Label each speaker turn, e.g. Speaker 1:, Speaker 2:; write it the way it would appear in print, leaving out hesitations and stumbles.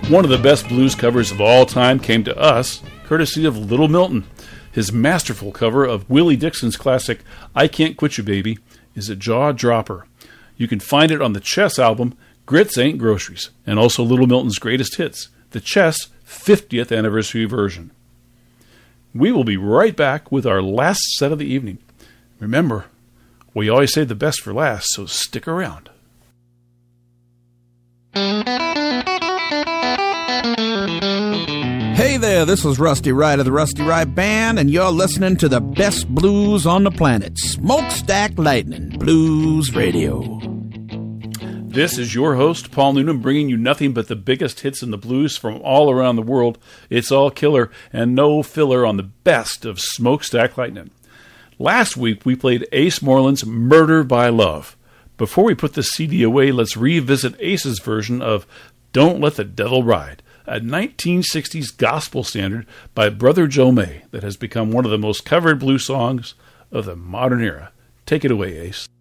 Speaker 1: One of the best blues covers of all time came to us courtesy of Little Milton. His masterful cover of Willie Dixon's classic I Can't Quit You Baby is a jaw-dropper. You can find it on the Chess album Grits Ain't Groceries, and also Little Milton's greatest hits, the Chess 50th anniversary version. We will be right back with our last set of the evening. Remember, we always save the best for last, so stick around.
Speaker 2: Hey there, this is Rusty Wright of the Rusty Wright Band, and you're listening to the best blues on the planet, Smokestack Lightning Blues Radio.
Speaker 1: This is your host, Paul Noonan, bringing you nothing but the biggest hits in the blues from all around the world. It's all killer and no filler on the best of Smokestack Lightning. Last week, we played Ace Moreland's Murder by Love. Before we put the CD away, let's revisit Ace's version of Don't Let the Devil Ride, a 1960s gospel standard by Brother Joe May that has become one of the most covered blues songs of the modern era. Take it away, Ace.